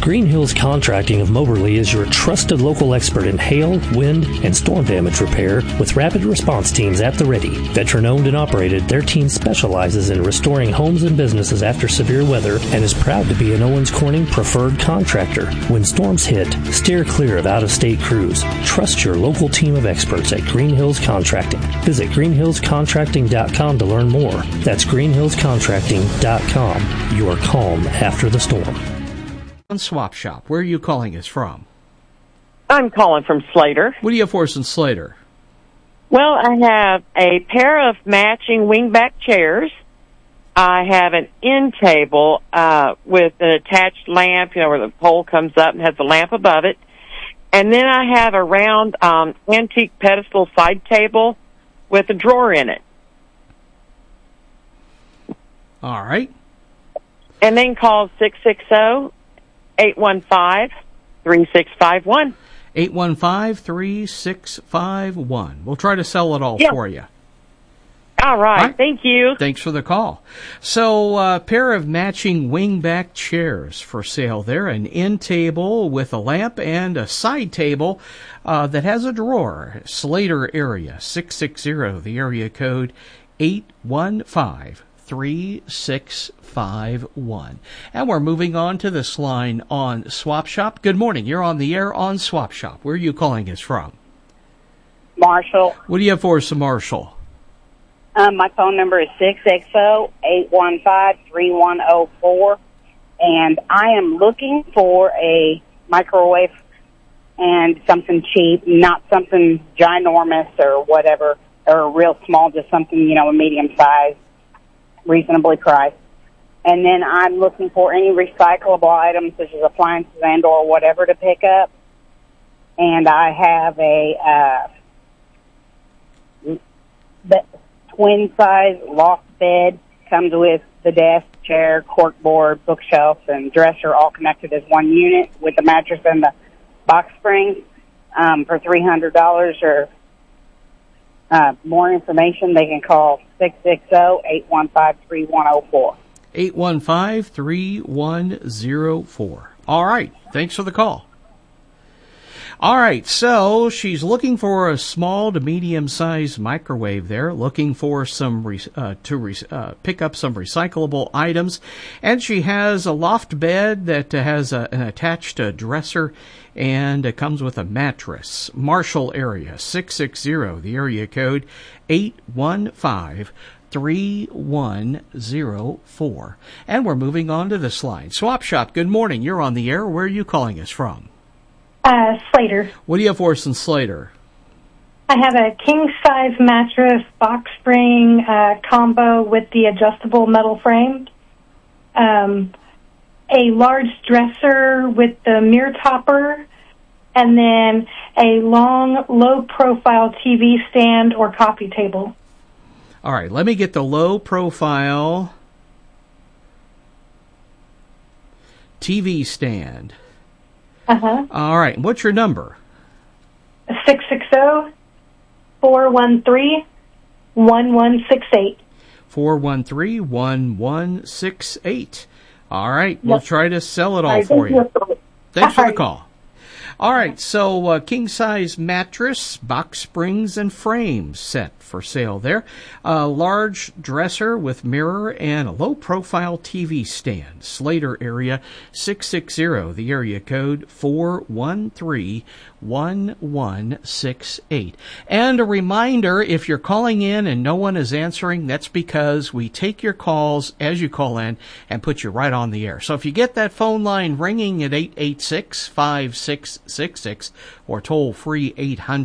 Green Hills Contracting of Moberly is your trusted local expert in hail, wind, and storm damage repair with rapid response teams at the ready. Veteran-owned and operated, their team specializes in restoring homes and businesses after severe weather and is proud to be an Owens Corning preferred contractor. When storms hit, steer clear of out-of-state crews. Trust your local team of experts at Green Hills Contracting. Visit greenhillscontracting.com to learn more. That's greenhillscontracting.com. Your calm after the storm. On Swap Shop, where are you calling us from? I'm calling from Slater. What do you have for us in Slater? Well, I have a pair of matching wingback chairs. I have an end table with an attached lamp, where the pole comes up and has a lamp above it. And then I have a round antique pedestal side table with a drawer in it. All right. And then call 660-815-3651. 815-3651. We'll try to sell it all for you. All right. Thank you. Thanks for the call. So, a pair of matching wingback chairs for sale there. An end table with a lamp and a side table that has a drawer. Slater area, 660, the area code 815-3651. And we're moving on to this line on Swap Shop. Good morning. You're on the air on Swap Shop. Where are you calling us from? Marshall. What do you have for us, Marshall? My phone number is 660-815-3104, and I am looking for a microwave and something cheap, not something ginormous or whatever, or real small, just something, a medium size, reasonably priced. And then I'm looking for any recyclable items, such as appliances and or whatever, to pick up. And I have a twin-size loft bed, comes with the desk, chair, corkboard, bookshelf, and dresser all connected as one unit with the mattress and the box springs for $300. Or more information, they can call 660-815-3104. 815-3104. All right. Thanks for the call. All right, so she's looking for a small to medium-sized microwave there, looking for some pick up some recyclable items, and she has a loft bed that has an attached dresser, and it comes with a mattress. Marshall area, 660, the area code 815-3104. And we're moving on to this line. Swap Shop, good morning. You're on the air. Where are you calling us from? Slater. What do you have for us in Slater? I have a king-size mattress, box spring combo with the adjustable metal frame, a large dresser with the mirror topper, and then a long, low-profile TV stand or coffee table. All right, let me get the low-profile TV stand. Uh-huh. All right. What's your number? 660-413-1168. 413-1168. All right. We'll try to sell it all for you. Thanks for the call. All right. So, king-size mattress, box springs, and frames set for sale there. A large dresser with mirror and a low-profile TV stand. Slater area, 660, the area code 413-1168. And a reminder, if you're calling in and no one is answering, that's because we take your calls as you call in and put you right on the air. So if you get that phone line ringing at 886-5666 or toll-free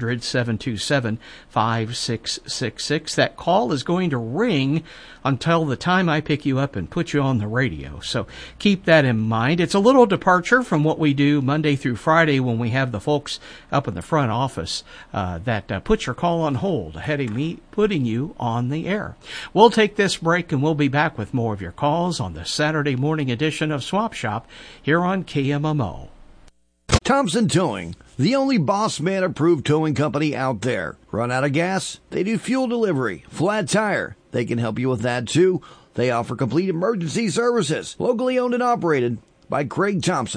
800-727-5666, that call is going to ring until the time I pick you up and put you on the radio. So keep that in mind. It's a little departure from what we do Monday through Friday when we have the folks up in the front office that put your call on hold ahead of me putting you on the air. We'll take this break and we'll be back with more of your calls on the Saturday morning edition of Swap Shop here on KMMO. Thompson Towing, the only Boss Man approved towing company out there. Run out of gas? They do fuel delivery. Flat tire? They can help you with that too. They offer complete emergency services. Locally owned and operated by Craig Thompson.